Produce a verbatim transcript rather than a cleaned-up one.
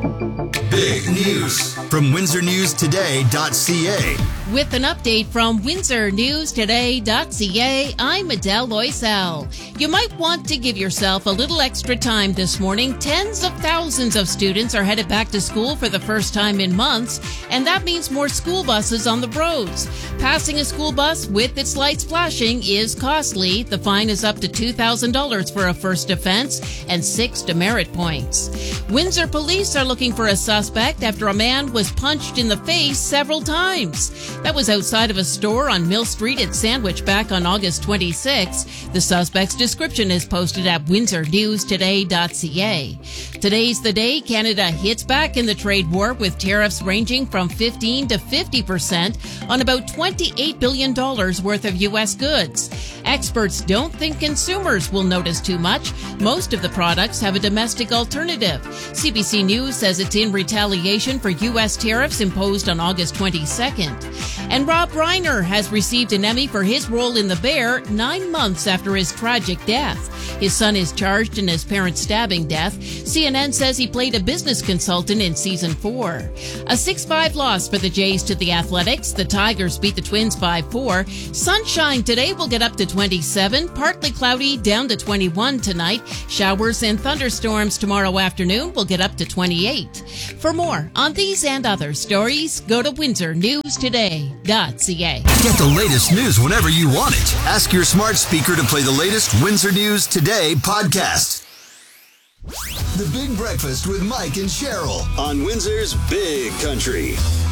Big news from Windsor News Today dot C A. With an update from Windsor News Today dot C A, I'm Adele Loisel. You might want to give yourself a little extra time this morning. Tens of thousands of students are headed back to school for the first time in months, and that means more school buses on the roads. Passing a school bus with its lights flashing is costly. The fine is up to two thousand dollars for a first offense and six demerit points. Windsor police are looking for a suspect after a man was punched in the face several times. That was outside of a store on Mill Street at Sandwich back on August twenty-sixth. The suspect's description is posted at Windsor News Today dot C A. Today's the day Canada hits back in the trade war with tariffs ranging from fifteen to fifty percent on about twenty-eight billion dollars worth of U S goods. Experts don't think consumers will notice too much. Most of the products have a domestic alternative. C B C News says it's in retaliation for U S tariffs imposed on August twenty-second. And Rob Reiner has received an Emmy for his role in The Bear nine months after his tragic death. His son is charged in his parents' stabbing death. C N N says he played a business consultant in season four. A six five loss for the Jays to the Athletics. The Tigers beat the Twins five four. Sunshine today will get up to twenty-seven. Partly cloudy down to twenty-one tonight. Showers and thunderstorms tomorrow afternoon will get up to twenty-eight. For more on these and other stories, go to Windsor News Today dot C A. Get the latest news whenever you want it. Ask your smart speaker to play the latest Windsor News Today podcast. The Big Breakfast with Mike and Cheryl on Windsor's Big Country.